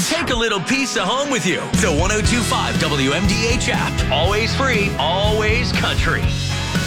Take a little piece of home with you. The 102.5 WMDH app. Always free, always country.